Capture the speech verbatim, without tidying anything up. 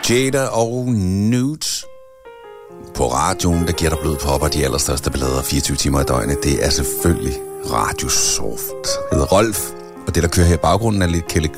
Jada og Nudes på radioen, der giver dig blod på op og de allerstørste ballader fireogtyve timer i døgnet. Det er selvfølgelig Radio Soft. Jeg hedder Rolf, og det, der kører her i baggrunden, er lidt Kelly